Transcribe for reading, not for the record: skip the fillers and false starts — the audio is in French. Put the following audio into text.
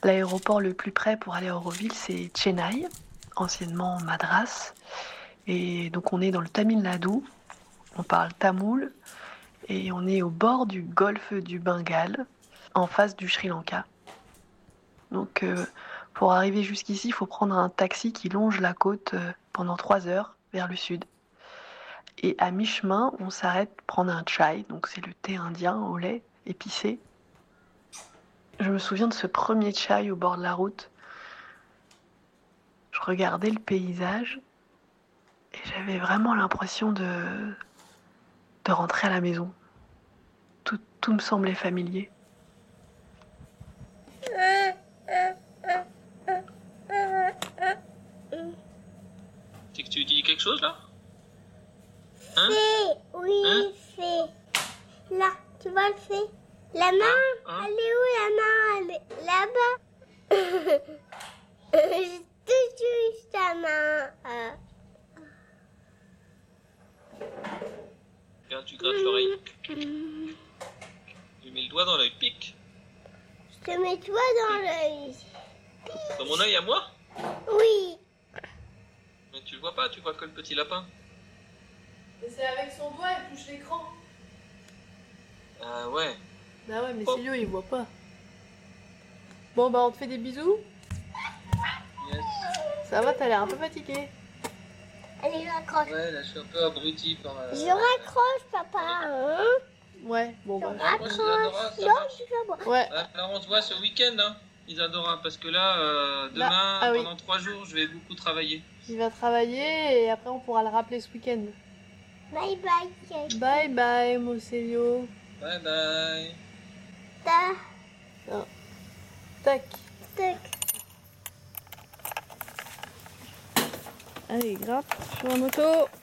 L'aéroport le plus près pour aller à Auroville, c'est Chennai, anciennement Madras. Et donc on est dans le Tamil Nadu, on parle tamoul, et on est au bord du golfe du Bengale, en face du Sri Lanka. Donc pour arriver jusqu'ici, il faut prendre un taxi qui longe la côte pendant 3 heures vers le sud. Et à mi-chemin, on s'arrête prendre un chai, donc c'est le thé indien au lait épicé. Je me souviens de ce premier chai au bord de la route. Je regardais le paysage et j'avais vraiment l'impression de rentrer à la maison. Tout me semblait familier. C'est que tu dis quelque chose là? Hein? Oui, hein? c'est là, tu vois le fait. La main, hein? elle est où la main? Elle est là-bas. Je touche ta main. Regarde, tu grattes l'oreille. Tu mets le doigt dans l'œil, pique. Je te mets toi dans l'œil. Dans mon œil à moi? Oui. Mais tu le vois pas, tu vois que le petit lapin. Mais c'est avec son doigt, elle touche l'écran. Ah ouais. Bah ouais, mais Oh. Célio, il voit pas. Bon, bah on te fait des bisous. Yes. Ça va, t'as l'air un peu fatigué. Allez, je raccroche. Ouais, là je suis un peu abruti par... Je raccroche, papa. Hein? Ouais, bon bah. Ouais, moi, Isadora, ça Non, marche. je vais voir. Ouais, Alors on se voit ce week-end, hein, Isadora, parce que là, demain, Là, ah oui. pendant 3 jours, je vais beaucoup travailler. il va travailler et après on pourra le rappeler ce week-end. Bye bye. Bye bye, mon Célio. Bye bye. Tac. Tac. Allez, grappe sur la moto.